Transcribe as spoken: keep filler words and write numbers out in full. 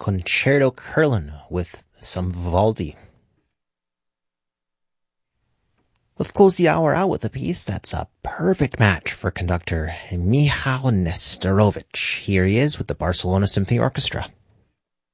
Concerto Curlin with some Vivaldi. Let's close the hour out with a piece that's a perfect match for conductor Michał Nesterovich. Here he is with the Barcelona Symphony Orchestra.